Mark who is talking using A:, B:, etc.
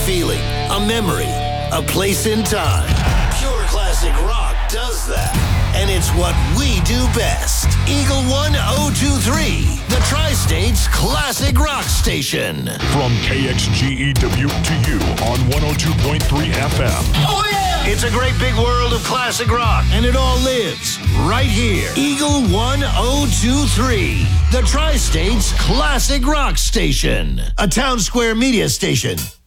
A: feeling, a memory, a place in time. Pure classic rock does that. And it's what we do best. Eagle 1023, the Tri-State's classic rock station.
B: From KXGEW to you on 102.3 FM.
A: Oh, yeah! It's a great big world of classic rock, and it all lives right here. Eagle 1023, the Tri-State's classic rock station. A Town Square media station.